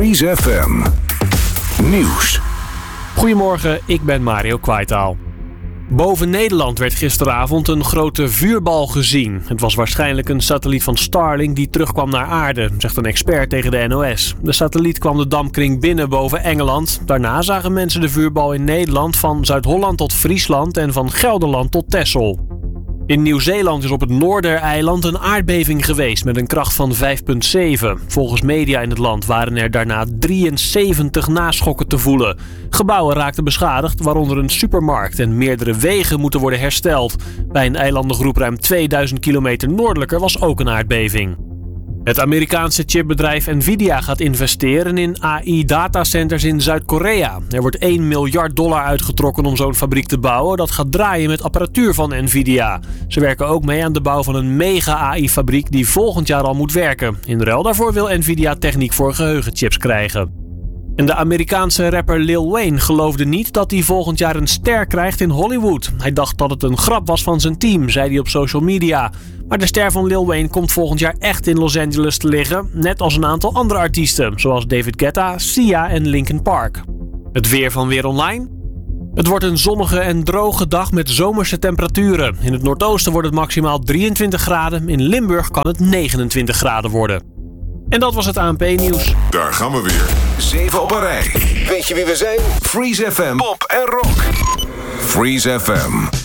Freeze FM Nieuws. Goedemorgen, ik ben Mario Kwaitaal. Boven Nederland werd gisteravond een grote vuurbal gezien. Het was waarschijnlijk een satelliet van Starlink die terugkwam naar aarde, zegt een expert tegen de NOS. De satelliet kwam de dampkring binnen boven Engeland. Daarna zagen mensen de vuurbal in Nederland van Zuid-Holland tot Friesland en van Gelderland tot Texel. In Nieuw-Zeeland is op het Noordereiland een aardbeving geweest met een kracht van 5,7. Volgens media in het land waren er daarna 73 naschokken te voelen. Gebouwen raakten beschadigd, waaronder een supermarkt en meerdere wegen moeten worden hersteld. Bij een eilandengroep ruim 2000 kilometer noordelijker was ook een aardbeving. Het Amerikaanse chipbedrijf Nvidia gaat investeren in AI-datacenters in Zuid-Korea. Er wordt $1 miljard uitgetrokken om zo'n fabriek te bouwen. Dat gaat draaien met apparatuur van Nvidia. Ze werken ook mee aan de bouw van een mega-AI-fabriek die volgend jaar al moet werken. In ruil daarvoor wil Nvidia techniek voor geheugenchips krijgen. En de Amerikaanse rapper Lil Wayne geloofde niet dat hij volgend jaar een ster krijgt in Hollywood. Hij dacht dat het een grap was van zijn team, zei hij op social media. Maar de ster van Lil Wayne komt volgend jaar echt in Los Angeles te liggen. Net als een aantal andere artiesten, zoals David Guetta, Sia en Linkin Park. Het weer van Weer Online. Het wordt een zonnige en droge dag met zomerse temperaturen. In het noordoosten wordt het maximaal 23 graden. In Limburg kan het 29 graden worden. En dat was het ANP-nieuws. Daar gaan we weer. 7 op een rij. Weet je wie we zijn? Freeze FM, pop en rock. Freeze FM.